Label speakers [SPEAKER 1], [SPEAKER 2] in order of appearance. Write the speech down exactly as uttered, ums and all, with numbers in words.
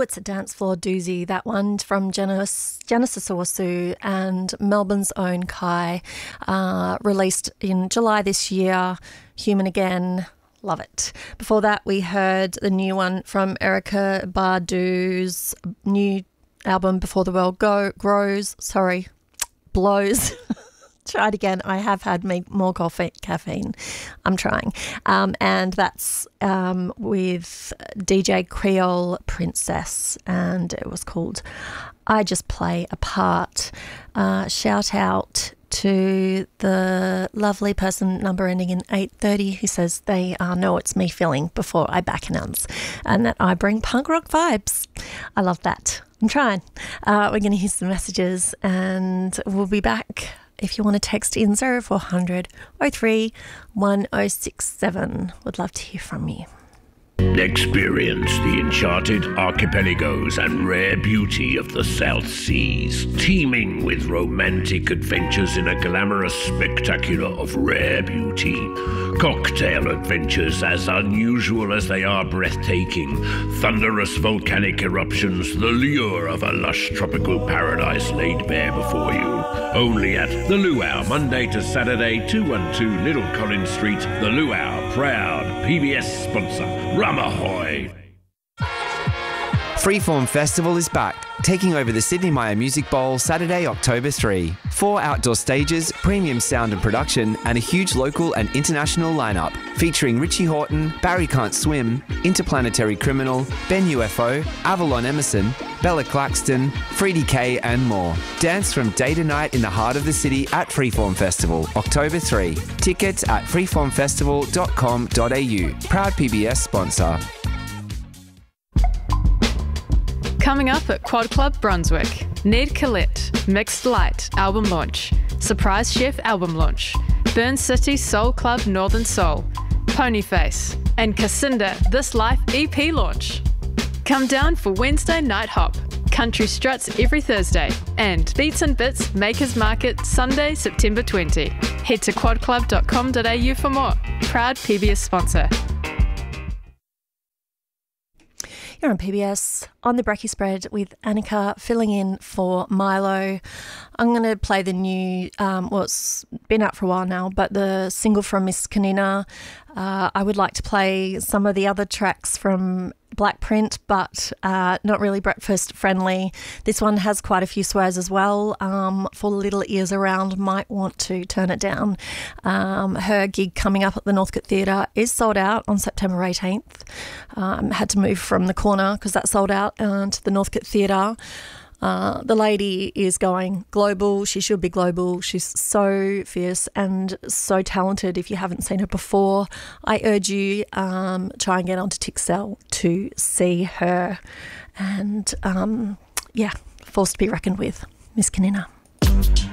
[SPEAKER 1] it's a dance floor doozy, that one from Genesis, Genesis Owusu and Melbourne's own Kai, uh, released in July this year, Human Again. Love it. Before that, we heard the new one from Erykah Badu's new album, Before the World Go Grows. Sorry, blows. Try it again. I have had me more coffee, caffeine. I'm trying. Um, and that's um, with D J Creole Princess, and it was called I Just Play a Part. Uh, shout out to the lovely person, number ending in eight thirty, who says they uh, know it's me filling before I back announce and that I bring punk rock vibes. I love that. I'm trying. Uh, we're going to hear some messages and we'll be back. If you want to text in zero four hundred oh three one oh six seven, would love to hear from you.
[SPEAKER 2] Experience the enchanted archipelagos and rare beauty of the South Seas, teeming with romantic adventures in a glamorous spectacular of rare beauty. Cocktail adventures as unusual as they are breathtaking. Thunderous volcanic eruptions, the lure of a lush tropical paradise laid bare before you. Only at The Luau, Monday to Saturday, two twelve Little Collins Street. The Luau, proud P B S sponsor. Rum ahoy!
[SPEAKER 3] Freeform Festival is back, taking over the Sydney Myer Music Bowl Saturday, October third. Four outdoor stages, premium sound and production, and a huge local and international lineup featuring Richie Hawtin, Barry Can't Swim, Interplanetary Criminal, Ben U F O, Avalon Emerson, Bella Claxton, Freddie K, and more. Dance from day to night in the heart of the city at Freeform Festival, October third. Tickets at freeform festival dot com dot a u. Proud P B S sponsor.
[SPEAKER 4] Coming up at Quad Club Brunswick, Ned Collette, Mixed Light album launch, Surprise Chef album launch, Burn City Soul Club Northern Soul, Ponyface, and Cassinda This Life E P launch. Come down for Wednesday Night Hop, Country Struts every Thursday, and Beats and Bits Makers Market Sunday, September twentieth. Head to quad club dot com dot a u for more. Proud P B S sponsor.
[SPEAKER 1] You're on P B S, on the Brekkie Spread with Annika filling in for Milo. I'm going to play the new, um, well, it's been out for a while now, but the single from Miss Kanina. Uh, I would like to play some of the other tracks from Black Print, but uh, not really breakfast friendly. This one has quite a few swears as well. Um, for little ears around, might want to turn it down. Um, her gig coming up at the Northcote Theatre is sold out on September eighteenth. Um, had to move from the corner because that sold out uh, to the Northcote Theatre. Uh, the lady is going global. She should be global. She's so fierce and so talented. If you haven't seen her before, I urge you um, try and get onto Tixel to see her. And um, yeah, force to be reckoned with, Miss Kanina.